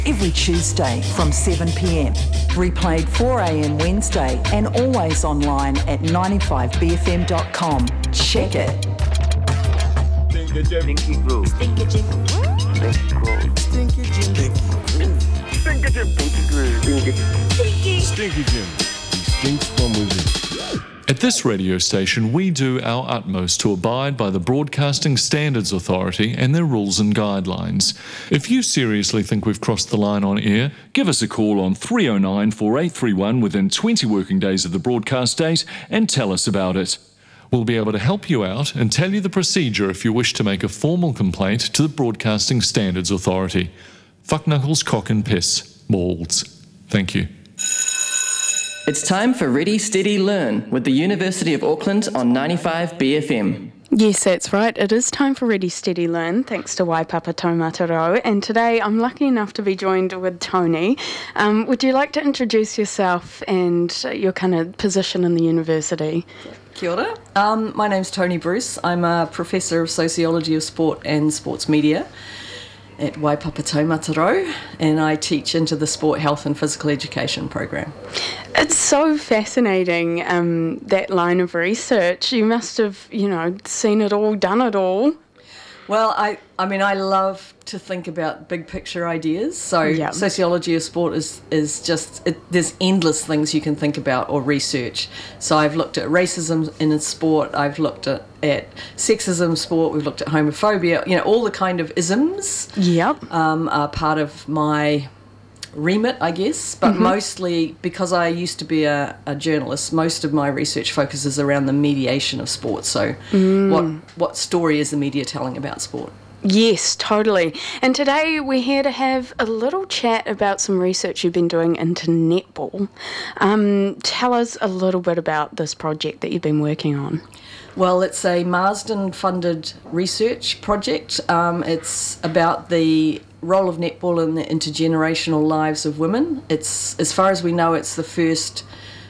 Every Tuesday from 7 p.m. Replayed 4 a.m. Wednesday and always online at 95bfm.com. Check it. Stinky groove. Stinky Jim. Stinky groove. Stinky Jim. Stinky Jim. Stinky groove. Stinky Jim. He stinks from within. At this radio station, we do our utmost to abide by the Broadcasting Standards Authority and their rules and guidelines. If you seriously think we've crossed the line on air, give us a call on 309 4831 within 20 working days of the broadcast date and tell us about it. We'll be able to help you out and tell you the procedure if you wish to make a formal complaint to the Broadcasting Standards Authority. Fuck knuckles, cock and piss. Balls. Thank you. It's time for Ready, Steady, Learn with the University of Auckland on 95 BFM. Yes, that's right. It is time for Ready, Steady, Learn, thanks to Waipapa Taumatarau. And today I'm lucky enough to be joined with Tony. Would you like to introduce yourself and your kind of position in the university? Kia ora. My name's Tony Bruce. I'm a Professor of Sociology of Sport and Sports Media at Waipapa Taumatarau, and I teach into the Sport, Health and Physical Education program. It's so fascinating, that line of research. You must have, seen it all, done it all. Well, I love to think about big picture ideas. So Sociology of sport is just, there's endless things you can think about or research. So I've looked at racism in sport, I've looked at sexism in sport, we've looked at homophobia, all the kind of isms are part of my remit, I guess, but mostly because I used to be a journalist, most of my research focuses around the mediation of sport. So what story is the media telling about sport? Yes, totally. And today we're here to have a little chat about some research you've been doing into netball. Tell us a little bit about this project that you've been working on. Well, it's a Marsden-funded research project. It's about the role of netball in the intergenerational lives of women. It's, as far as we know, it's the first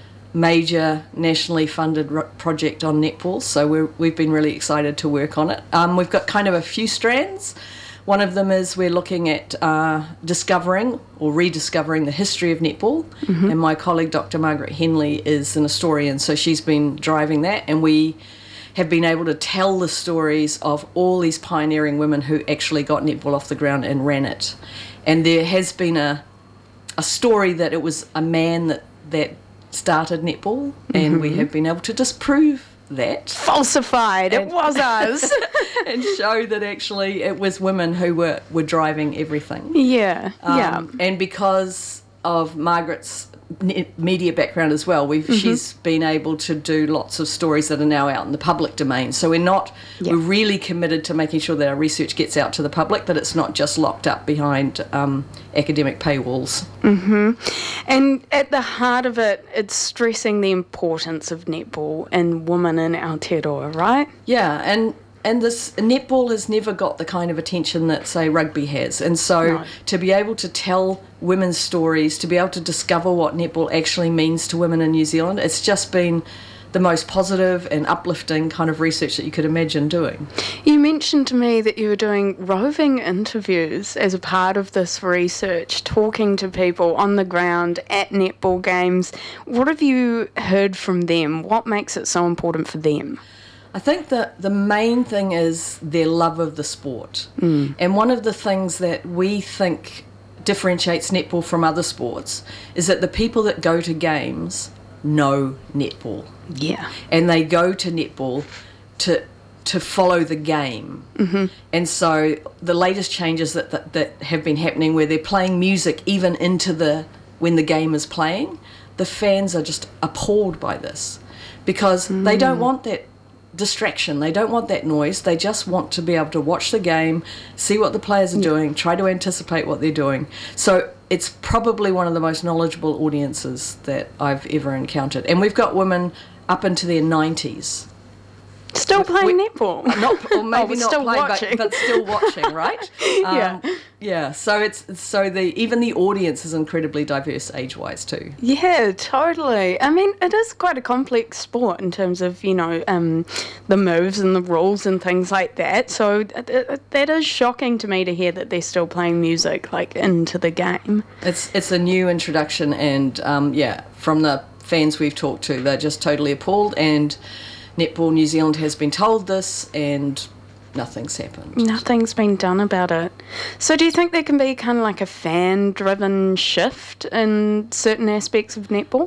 major nationally funded project on netball, so we've been really excited to work on it. We've got kind of a few strands. One of them is we're looking at discovering or rediscovering the history of netball, and my colleague Dr. Margaret Henley is an historian, so she's been driving that, and we have been able to tell the stories of all these pioneering women who actually got netball off the ground and ran it. And there has been a story that it was a man that started netball, and we have been able to disprove that. Falsified, it was us. And show that actually it was women who were driving everything. Yeah. And because of Margaret's media background as well, she's been able to do lots of stories that are now out in the public domain. So we're really committed to making sure that our research gets out to the public, that it's not just locked up behind academic paywalls. And at the heart of it, it's stressing the importance of netball and women in Aotearoa, right? Yeah, and this netball has never got the kind of attention that, say, rugby has. And so to be able to tell women's stories, to be able to discover what netball actually means to women in New Zealand, it's just been the most positive and uplifting kind of research that you could imagine doing. You mentioned to me that you were doing roving interviews as a part of this research, talking to people on the ground at netball games. What have you heard from them? What makes it so important for them? I think that the main thing is their love of the sport. And one of the things that we think differentiates netball from other sports is that the people that go to games know netball. Yeah. And they go to netball to follow the game. And so the latest changes that have been happening, where they're playing music even into when the game is playing, the fans are just appalled by this, because they don't want that distraction, they don't want that noise, they just want to be able to watch the game, see what the players are doing, try to anticipate what they're doing. So it's probably one of the most knowledgeable audiences that I've ever encountered. And we've got women up into their 90s Still playing netball. Or maybe not still playing, watching. but still watching, right? Yeah. So even the audience is incredibly diverse age-wise too. Yeah, totally. I mean, it is quite a complex sport in terms of, the moves and the rules and things like that. So that is shocking to me to hear that they're still playing music like into the game. It's a new introduction, and from the fans we've talked to, they're just totally appalled. And Netball New Zealand has been told this, and nothing's happened. Nothing's been done about it. So do you think there can be kind of like a fan-driven shift in certain aspects of netball?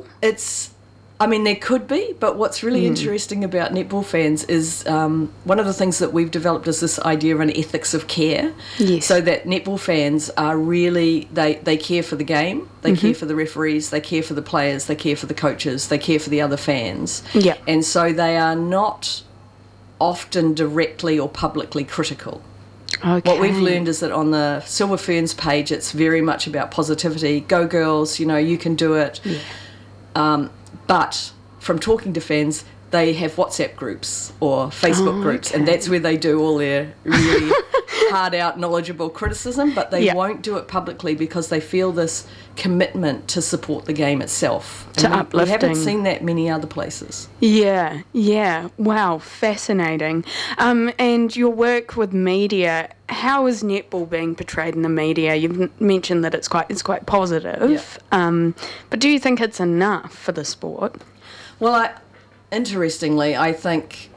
There could be, but what's really interesting about netball fans is one of the things that we've developed is this idea of an ethics of care. Yes. So that netball fans are really, they care for the game, they care for the referees, they care for the players, they care for the coaches, they care for the other fans. Yeah. And so they are not often directly or publicly critical. Okay. What we've learned is that on the Silver Ferns page, it's very much about positivity. Go girls, you can do it. Yeah. But from talking to fans, they have WhatsApp groups or Facebook groups, and that's where they do all their really hard-out, knowledgeable criticism, but they won't do it publicly because they feel this commitment to support the game itself. To uplifting. We haven't seen that many other places. Yeah. Wow, fascinating. And your work with media, how is netball being portrayed in the media? You've mentioned that it's quite positive, but do you think it's enough for the sport? Well, interestingly, I think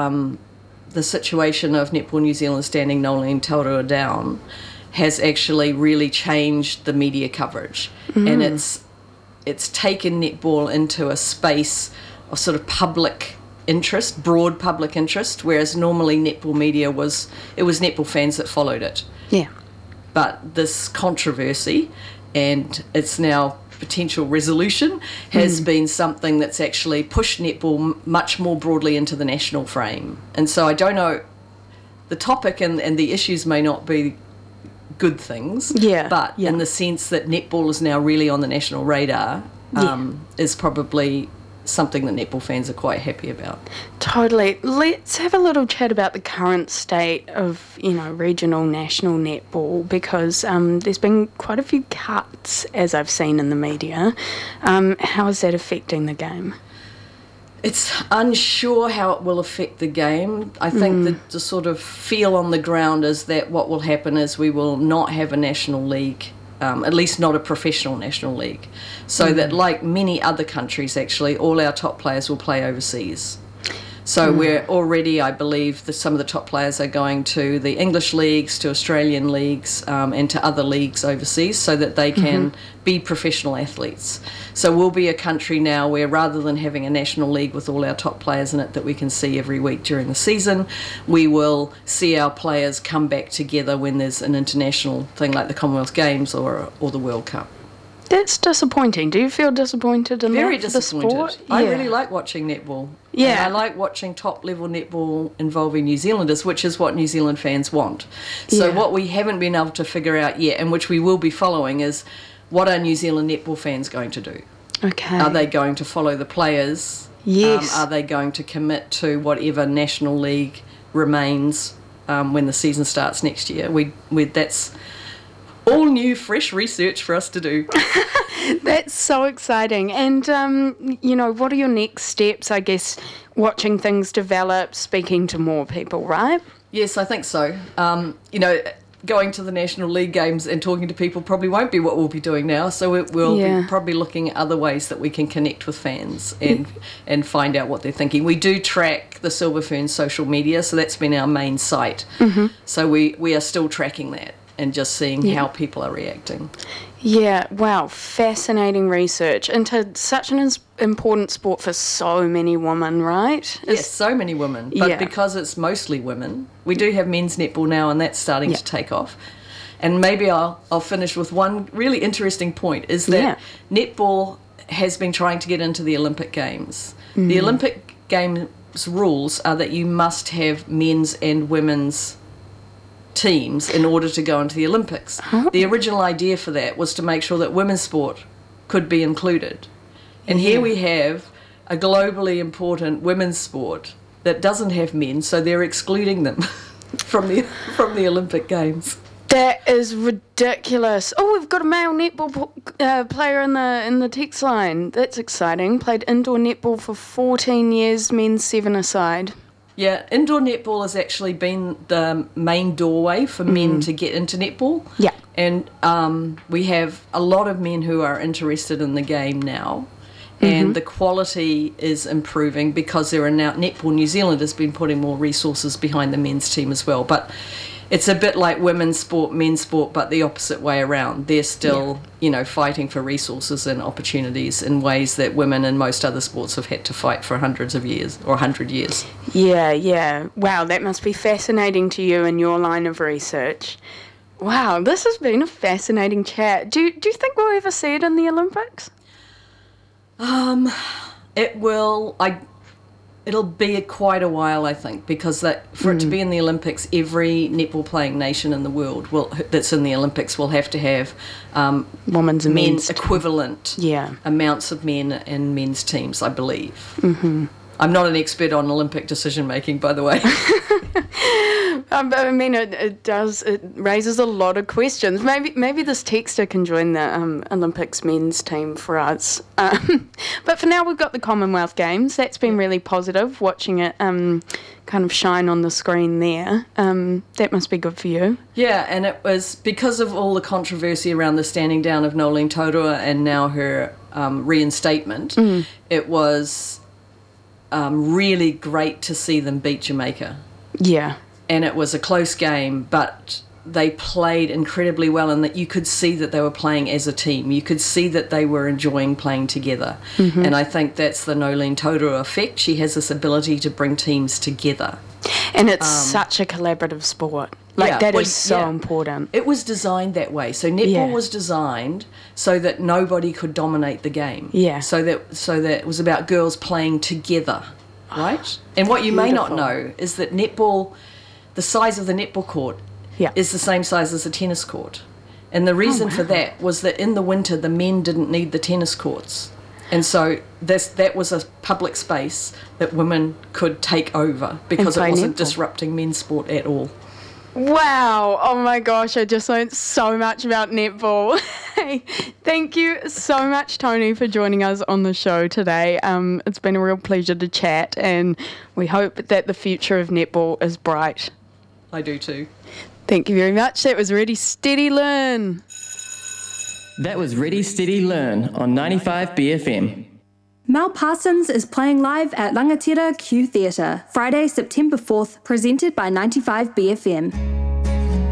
the situation of Netball New Zealand standing Nolene Taurua down has actually really changed the media coverage, and it's taken netball into a space of sort of public interest, broad public interest, whereas normally netball media was netball fans that followed it. Yeah. But this controversy and its now potential resolution has been something that's actually pushed netball much more broadly into the national frame. And so I don't know, the topic and the issues may not be good things, but in the sense that netball is now really on the national radar, is probably something that netball fans are quite happy about. Totally. Let's have a little chat about the current state of, regional national netball, because there's been quite a few cuts, as I've seen in the media. How is that affecting the game? It's unsure how it will affect the game. I think the sort of feel on the ground is that what will happen is we will not have a national league, at least not a professional national league. So that, like many other countries actually, all our top players will play overseas. So we're already, I believe, that some of the top players are going to the English leagues, to Australian leagues, and to other leagues overseas so that they can be professional athletes. So we'll be a country now where rather than having a national league with all our top players in it that we can see every week during the season, we will see our players come back together when there's an international thing like the Commonwealth Games or the World Cup. That's disappointing. Do you feel disappointed in Very that for the disappointed. sport? I really like watching netball. Yeah. And I like watching top-level netball involving New Zealanders, which is what New Zealand fans want. So what we haven't been able to figure out yet, and which we will be following, is what are New Zealand netball fans going to do? Okay. Are they going to follow the players? Yes. Are they going to commit to whatever national league remains when the season starts next year? That's all new, fresh research for us to do. That's so exciting. And, what are your next steps, I guess, watching things develop, speaking to more people, right? Yes, I think so. Going to the National League games and talking to people probably won't be what we'll be doing now, so we'll be probably looking at other ways that we can connect with fans and find out what they're thinking. We do track the Silver Ferns social media, so that's been our main site. So we are still tracking that and just seeing how people are reacting. Yeah, wow, fascinating research into such an important sport for so many women, right? Yes, so many women. But because it's mostly women, we do have men's netball now, and that's starting to take off. And maybe I'll finish with one really interesting point, is that netball has been trying to get into the Olympic Games. The Olympic Games rules are that you must have men's and women's teams in order to go into the Olympics. The original idea for that was to make sure that women's sport could be included. And here we have a globally important women's sport that doesn't have men, so they're excluding them from the Olympic Games. That is ridiculous. Oh, we've got a male netball player in the text line. That's exciting. Played indoor netball for 14 years, men's 7-a-side. Yeah, indoor netball has actually been the main doorway for men to get into netball. Yeah. And we have a lot of men who are interested in the game now. And the quality is improving because there are now Netball New Zealand has been putting more resources behind the men's team as well. But it's a bit like women's sport, men's sport, but the opposite way around. They're still, fighting for resources and opportunities in ways that women in most other sports have had to fight for hundreds of years or 100 years. Yeah. Wow, that must be fascinating to you in your line of research. Wow, this has been a fascinating chat. Do you think we'll ever see it in the Olympics? It will. It'll be quite a while, I think, because for it to be in the Olympics, every netball playing nation in the world that's in the Olympics will have to have women's and men's equivalent amounts of men and men's teams, I believe. Mm-hmm. I'm not an expert on Olympic decision making, by the way. I mean, it raises a lot of questions. Maybe this texter can join the Olympics men's team for us. But for now, we've got the Commonwealth Games. That's been really positive, watching it kind of shine on the screen there. That must be good for you. Yeah, and it was because of all the controversy around the standing down of Nolene Taurua and now her reinstatement, it was really great to see them beat Jamaica. Yeah. And it was a close game, but they played incredibly well, and that you could see that they were playing as a team. You could see that they were enjoying playing together. Mm-hmm. And I think that's the Nolene Taurua effect. She has this ability to bring teams together. And it's such a collaborative sport. That is so important. It was designed that way. So netball was designed so that nobody could dominate the game. Yeah. So that it was about girls playing together, right? And what you may not know is that netball, the size of the netball court is the same size as a tennis court. And the reason for that was that in the winter, the men didn't need the tennis courts. And so that was a public space that women could take over because it wasn't disrupting men's sport at all. Wow. Oh my gosh, I just learned so much about netball. Thank you so much, Tony, for joining us on the show today. It's been a real pleasure to chat, and we hope that the future of netball is bright. I do too. Thank you very much. That was Ready, Steady, Learn. That was Ready, Steady, Learn on 95 BFM. Mel Parsons is playing live at Rangatira Q Theatre, Friday, September 4th, presented by 95 BFM.